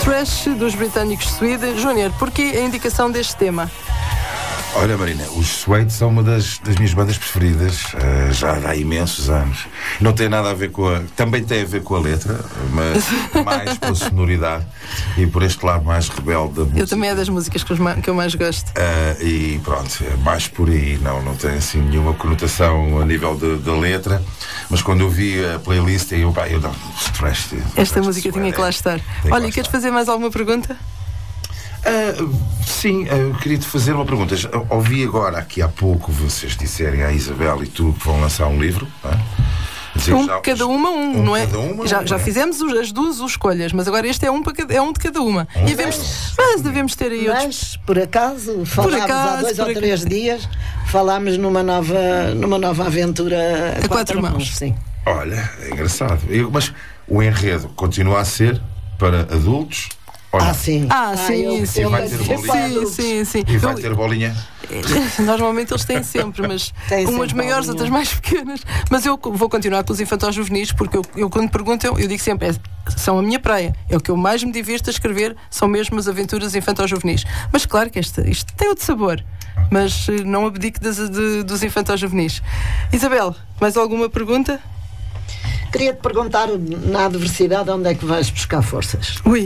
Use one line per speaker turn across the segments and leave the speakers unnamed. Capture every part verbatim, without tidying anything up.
Trash, dos britânicos Suede. Júnior, porquê a indicação deste tema?
Olha, Marina, os Suede são uma das, das minhas bandas preferidas, uh, já há imensos anos. Não tem nada a ver com a... Também tem a ver com a letra, mas mais pela sonoridade e por este lado mais rebelde da música.
Eu também é das músicas que eu, que eu mais gosto.
Uh, e pronto, é mais por aí. Não, não tem assim nenhuma conotação a nível da letra, mas quando eu vi a playlist, eu, pá, eu não... Trash,
Esta trash música tinha que lá estar. Olha, queres fazer mais alguma pergunta?
Uh, sim, uh, eu queria te fazer uma pergunta. Ouvi agora aqui há pouco vocês disserem à Isabel e tu que vão lançar um livro, não é? Dizer,
um,
já,
cada uma um, um não é?
Uma,
já
não
já
é?
fizemos as duas escolhas, mas agora este é um, para cada, é um de cada uma.
Um
e devemos, mas devemos ter aí
mas,
outros.
por acaso, falámos
por acaso,
há dois ou
ac...
três dias, falámos numa nova, numa nova aventura a,
a quatro, quatro mãos. mãos.
Sim.
Olha, é engraçado. Eu, mas o enredo continua a ser para adultos?
Ah, sim.
Ah, ah sim,
eu,
sim.
E vai ter bolinha?
Sim, sim, sim.
E vai ter bolinha?
Normalmente eles têm sempre, mas
tem
umas
sempre
maiores, outras mais pequenas. Mas eu vou continuar com os infantos juvenis, porque eu, eu quando perguntam, eu digo sempre, é, são a minha praia. É o que eu mais me divirto a escrever, são mesmo as aventuras infantos juvenis. Mas claro que esta, isto tem outro sabor. Mas não abdique das, de, dos infantos juvenis. Isabel, mais alguma pergunta?
Queria-te perguntar, na adversidade, onde é que vais buscar forças?
Ui,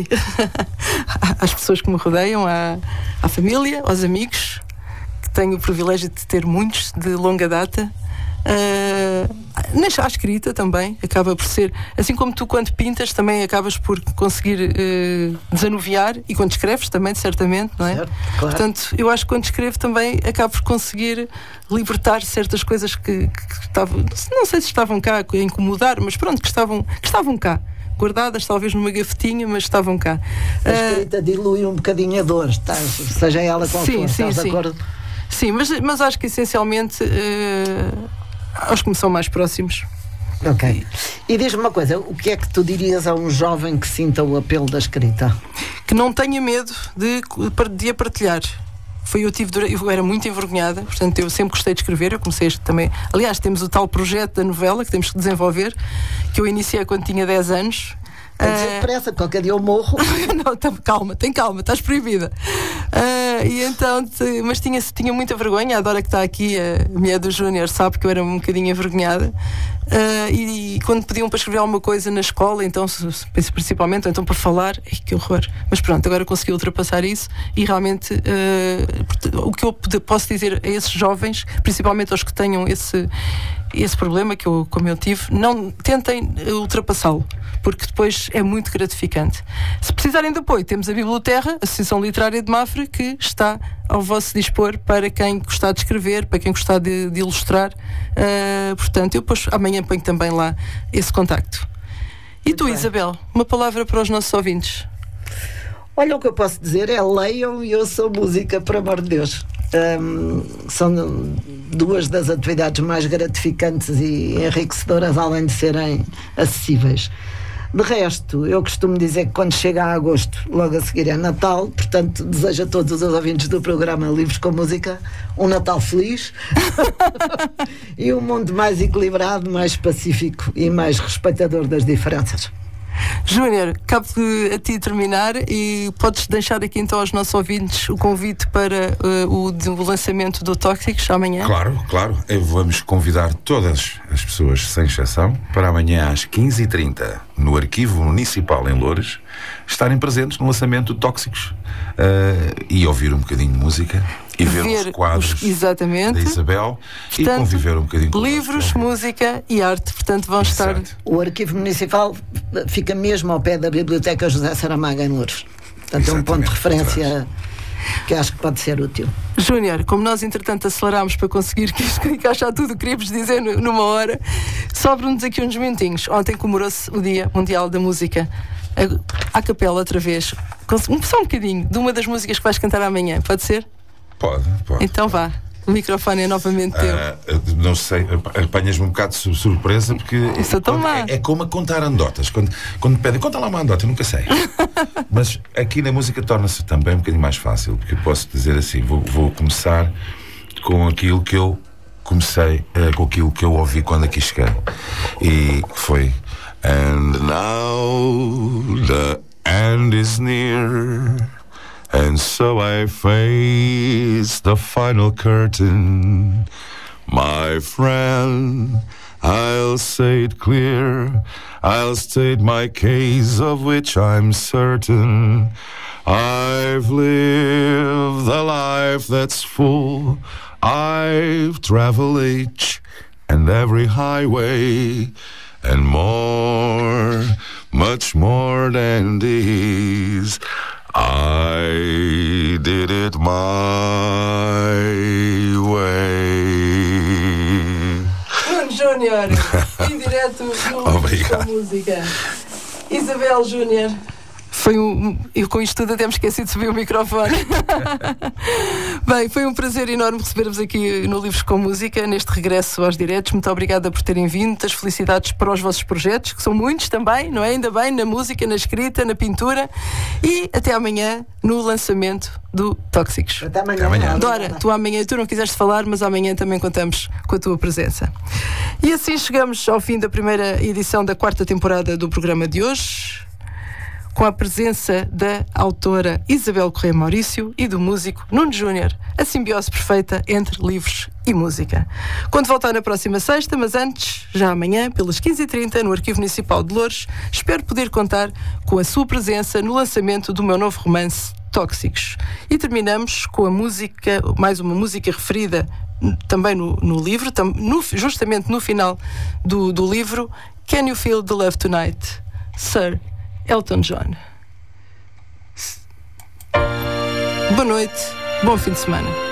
às pessoas que me rodeiam, à, à família, aos amigos, que tenho o privilégio de ter muitos de longa data. Uh, à escrita também acaba por ser, assim como tu quando pintas também acabas por conseguir uh, desanuviar, e quando escreves também, certamente, não é?
Certo, claro.
Portanto, eu acho que quando escrevo também acabo por conseguir libertar certas coisas que, que estavam, não sei se estavam cá a incomodar, mas pronto, que estavam, que estavam cá guardadas, talvez numa gavetinha, mas estavam cá.
A escrita uh, dilui um bocadinho a dor, estás, seja ela qual
sim,
for,
sim,
estás
sim.
de acordo?
Sim, mas, mas acho que essencialmente uh, aos que me são mais próximos.
Ok. E diz-me uma coisa, o que é que tu dirias a um jovem que sinta o apelo da escrita?
Que não tenha medo de, de a partilhar. Foi, eu, tive, eu era muito envergonhada, portanto eu sempre gostei de escrever, eu comecei este também. Aliás, temos o tal projeto da novela que temos que desenvolver, que eu iniciei quando tinha dez anos.
Tem de ser depressa, qualquer dia eu morro.
Não, tá, calma, tem calma, estás proibida. Uh, e então, te, mas tinha, tinha muita vergonha. A Dora que está aqui, a mulher do Júnior, sabe que eu era um bocadinho envergonhada. Uh, e, e quando pediam para escrever alguma coisa na escola, então, principalmente, ou então para falar, ai, que horror. Mas pronto, agora consegui ultrapassar isso e realmente uh, o que eu posso dizer a esses jovens, principalmente aos que tenham esse, esse problema que eu, como eu tive, não tentem ultrapassá-lo, porque depois é muito gratificante. Se precisarem de apoio, temos a Biblioterra, a Associação Literária de Mafra, que está ao vosso dispor para quem gostar de escrever, para quem gostar de, de ilustrar. Uh, portanto, eu depois amanhã ponho também lá esse contacto. E muito tu, bem. Isabel, uma palavra para os nossos ouvintes?
Olha, o que eu posso dizer é leiam e ouçam música, por amor de Deus. Um, são duas das atividades mais gratificantes e enriquecedoras, além de serem acessíveis. De resto, eu costumo dizer que quando chega a agosto, logo a seguir é Natal, portanto desejo a todos os ouvintes do programa Livros com Música um Natal feliz e um mundo mais equilibrado, mais pacífico e mais respeitador das diferenças.
Júnior, cabe a ti terminar e podes deixar aqui então aos nossos ouvintes o convite para uh, o, o lançamento do Tóxicos amanhã.
Claro, claro. Vamos convidar todas as pessoas, sem exceção, para amanhã às quinze e trinta no Arquivo Municipal em Loures, estarem presentes no lançamento do Tóxicos uh, e ouvir um bocadinho de música e ver, ver os quadros os, exatamente. da Isabel. Portanto, e conviver um bocadinho com
livros, música e arte, portanto vão Exato. estar...
O Arquivo Municipal fica mesmo ao pé da Biblioteca José Saramago em Loures, portanto Exatamente. é um ponto de referência que acho que pode ser útil.
Júnior, como nós entretanto acelerámos para conseguir encaixar tudo o que queríamos dizer numa hora, sobram-nos aqui uns minutinhos. Ontem comemorou-se o Dia Mundial da Música. À capela outra vez, só um bocadinho de uma das músicas que vais cantar amanhã, pode ser?
Pode, pode.
Então vá, o microfone é novamente teu.
Uh, não sei, apanhas-me um bocado de surpresa, porque
Isso é, tão má.
é, é como a contar anedotas. Quando, quando me pedem, conta lá uma anedota, eu nunca sei. Mas aqui na música torna-se também um bocadinho mais fácil, porque eu posso dizer assim, vou, vou começar com aquilo que eu comecei, uh, com aquilo que eu ouvi quando aqui cheguei. E foi And now the end is near, and so I face the final curtain. My friend, I'll say it clear, I'll state my case of which I'm certain. I've lived a life that's full, I've traveled each and every highway, and more, much more than these, I did it my way.
Nuno Júnior, em direto no Obrigado. Com música. Isabel Júnior. Foi um, eu com isto tudo até me esqueci de subir o microfone. Bem, foi um prazer enorme receber-vos aqui no Livros com Música, neste regresso aos diretos. Muito obrigada por terem vindo. Muitas felicidades para os vossos projetos, que são muitos também, não é? Ainda bem, na música, na escrita, na pintura. E até amanhã no lançamento do Tóxicos.
Até amanhã. Até amanhã.
Dora, tu amanhã, tu não quiseste falar, mas amanhã também contamos com a tua presença. E assim chegamos ao fim da primeira edição da quarta temporada do programa de hoje, com a presença da autora Isabel Correia Maurício e do músico Nuno Júnior, a simbiose perfeita entre livros e música. Quando voltar na próxima sexta, mas antes, já amanhã, pelas quinze e trinta, no Arquivo Municipal de Loures, espero poder contar com a sua presença no lançamento do meu novo romance, Tóxicos. E terminamos com a música, mais uma música referida também no, no livro, tam, no, justamente no final do, do livro, Can You Feel the Love Tonight? Sir Elton John. Boa noite, bom fim de semana.